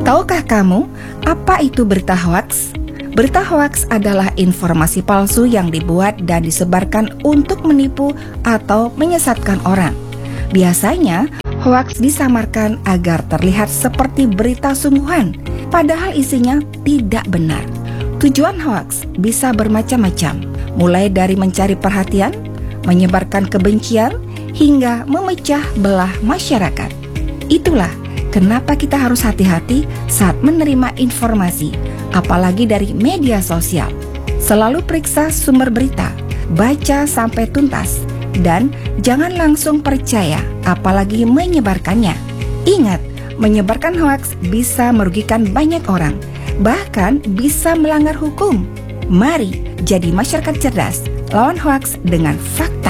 Tahukah kamu apa itu berita hoaks? Berita hoaks adalah informasi palsu yang dibuat dan disebarkan untuk menipu atau menyesatkan orang. Biasanya, hoaks disamarkan agar terlihat seperti berita sungguhan, padahal isinya tidak benar. Tujuan hoaks bisa bermacam-macam, mulai dari mencari perhatian, menyebarkan kebencian, hingga memecah belah masyarakat. Itulah kenapa kita harus hati-hati saat menerima informasi, apalagi dari media sosial. Selalu periksa sumber berita, baca sampai tuntas, dan jangan langsung percaya, apalagi menyebarkannya. Ingat, menyebarkan hoaks bisa merugikan banyak orang, bahkan bisa melanggar hukum. Mari jadi masyarakat cerdas, lawan hoaks dengan fakta.